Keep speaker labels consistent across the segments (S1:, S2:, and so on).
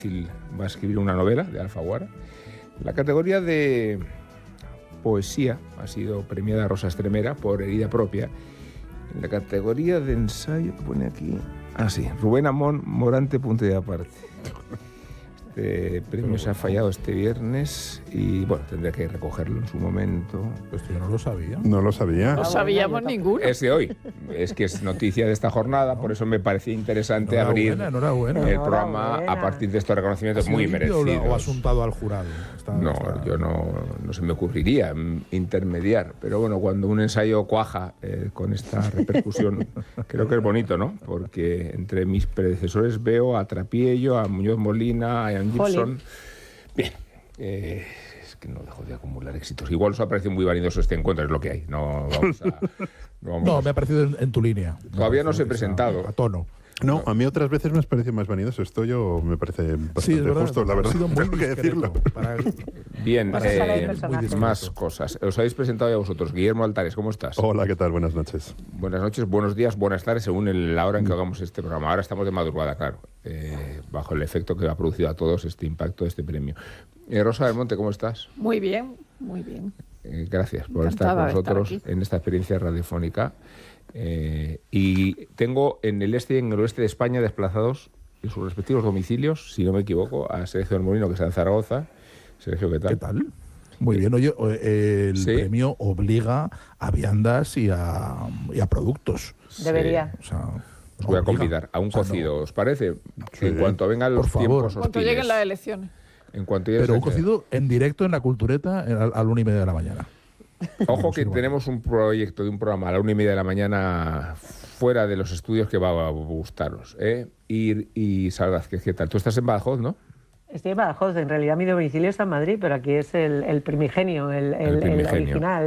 S1: Va a escribir una novela de Alfaguara. La categoría de poesía ha sido premiada Rosa Estremera por Herida Propia. En la categoría de ensayo, que pone aquí... Rubén Amón Morante, punto y aparte. Este premio se ha fallado este viernes y, bueno, tendré que recogerlo en su momento.
S2: Esto yo no lo sabía.
S3: No lo sabía.
S4: No sabíamos ninguno.
S1: Es de hoy. Es que es noticia de esta jornada, por eso me parecía interesante abrir el programa a partir de estos reconocimientos muy merecidos.
S2: ¿O asuntado al jurado?
S1: Yo no se me ocurriría intermediar. Pero bueno, cuando un ensayo cuaja con esta repercusión, creo que es bonito, ¿no? Porque entre mis predecesores veo a Trapiello, a Muñoz Molina, a Ian Gibson. Bien. Es que no dejo de acumular éxitos. Igual os ha parecido muy vanidoso este encuentro, es lo que hay. No,
S2: me ha parecido en tu línea.
S1: Todavía no se he presentado.
S2: A tono.
S3: No, a mí otras veces me has parecido más vanidoso. Esto yo me parece bastante justo, la verdad. Tengo que decirlo.
S1: Bien, más cosas. Os habéis presentado ya vosotros. Guillermo Altares, ¿cómo estás?
S3: Hola, ¿qué tal? Buenas noches.
S1: Buenas noches, buenos días, buenas tardes, según la hora en que hagamos este programa. Ahora estamos de madrugada, claro, bajo el efecto que ha producido a todos este impacto de este premio. Rosa del Monte, ¿cómo estás?
S4: Muy bien, muy bien.
S1: Gracias por estar con nosotros en esta experiencia radiofónica. Y tengo en el este y en el oeste de España desplazados en sus respectivos domicilios, si no me equivoco, a Sergio del Molino, que está en Zaragoza. Sergio, ¿qué tal?
S2: ¿Qué tal? Muy bien. Oye, el premio obliga a viandas y a productos.
S4: Debería.
S1: O sea, os voy a convidar a un cocido, ¿os parece?
S3: Sí.
S1: En cuanto vengan los tiempos hostiles.
S4: Cuando lleguen las elecciones.
S2: Pero un cocido en directo en la Cultureta a la 1:30 de la mañana.
S1: Ojo que tenemos un proyecto de un programa a la 1:30 de la mañana fuera de los estudios que va a gustaros. Y Salvador, ¿qué tal? Tú estás en Badajoz, ¿no?
S5: Estoy en Badajoz. En realidad mi domicilio está en Madrid, pero aquí es el primigenio, el original,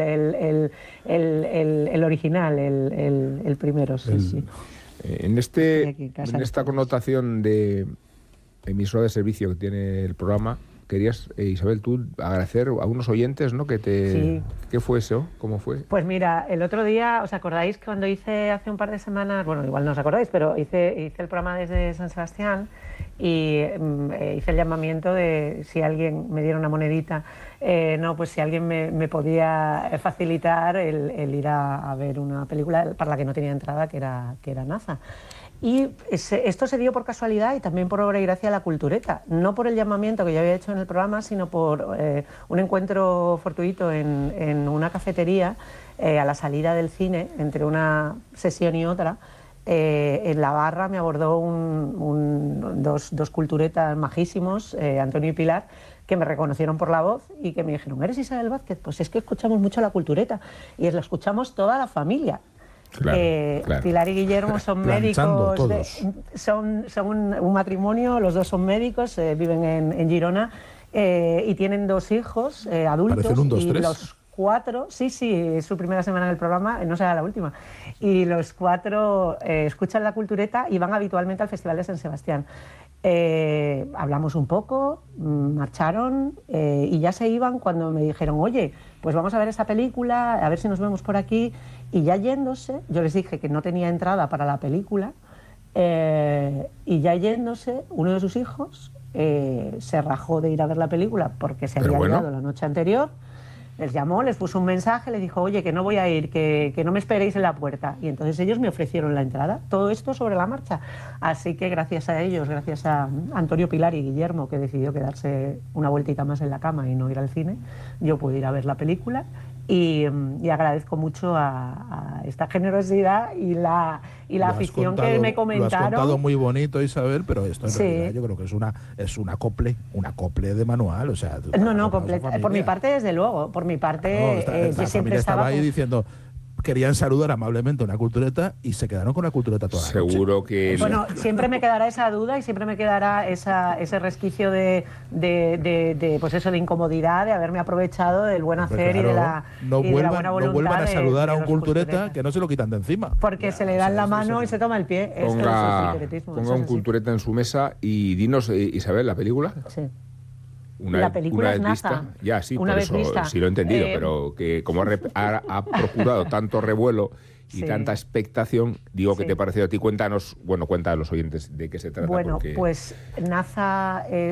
S5: el original, el primero, sí.
S1: En esta connotación de emisora de servicio que tiene el programa, querías, Isabel, tú agradecer a unos oyentes, ¿no? Sí. ¿Qué fue eso? ¿Cómo fue?
S5: Pues mira, el otro día, ¿os acordáis cuando hice hace un par de semanas, bueno, igual no os acordáis, pero hice el programa desde San Sebastián y hice el llamamiento de si alguien me diera una monedita, pues si alguien me podía facilitar el ir a ver una película para la que no tenía entrada, que era NASA. Y esto se dio por casualidad y también por obra y gracia de la Cultureta, no por el llamamiento que yo había hecho en el programa, sino por un encuentro fortuito en una cafetería a la salida del cine, entre una sesión y otra. En la barra me abordó dos culturetas majísimos, Antonio y Pilar, que me reconocieron por la voz y que me dijeron: ¿eres Isabel Vázquez? Pues es que escuchamos mucho la Cultureta y la escuchamos toda la familia. Claro. Pilar y Guillermo son médicos, son un matrimonio, los dos son médicos, viven en Girona y tienen 2 hijos adultos.
S2: Parecen un 2-3.
S5: Y los 4, sí, es su primera semana en el programa, no será la última. Y los 4 escuchan la Cultureta y van habitualmente al Festival de San Sebastián. Hablamos un poco, marcharon y ya se iban cuando me dijeron: oye, pues vamos a ver esta película, a ver si nos vemos por aquí. Y ya yéndose, yo les dije que no tenía entrada para la película, y ya yéndose, uno de sus hijos se rajó de ir a ver la película porque se había liado la noche anterior. Les llamó, les puso un mensaje, les dijo: oye, que no voy a ir, que no me esperéis en la puerta. Y entonces ellos me ofrecieron la entrada. Todo esto sobre la marcha. Así que gracias a ellos, gracias a Antonio, Pilar y Guillermo, que decidió quedarse una vueltita más en la cama y no ir al cine, yo pude ir a ver la película. Y agradezco mucho a esta generosidad y la afición que me comentaron.
S2: Lo has contado muy bonito, Isabel, pero esto en realidad yo creo que es un acople de manual. O sea,
S5: por mi parte, desde luego. Por mi parte, yo siempre
S2: estaba ahí diciendo... Querían saludar amablemente una Cultureta y se quedaron con la Cultureta toda la noche.
S1: Seguro que...
S5: Bueno, siempre me quedará esa duda y siempre me quedará ese resquicio de incomodidad, de haberme aprovechado del buen hacer y de la buena voluntad.
S2: No vuelvan a saludar a un Cultureta, que no se lo quitan de encima.
S5: Porque se le dan la mano y se toma el pie.
S1: Ponga un Cultureta en su mesa y dinos, Isabel, ¿la película?
S5: Sí.
S1: La película es NASA. Ya, sí, por eso sí lo he entendido, pero que como ha procurado tanto revuelo y tanta expectación, digo, ¿qué te ha parecido a ti? Cuéntanos, cuenta a los oyentes de qué se trata.
S5: Bueno, pues NASA es